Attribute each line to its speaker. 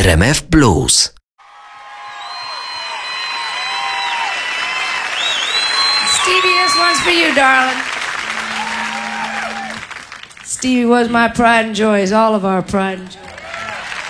Speaker 1: RMF Blues.
Speaker 2: Stevie, this one's for you, darling. Stevie was my pride and joy. He's all of our pride and joy.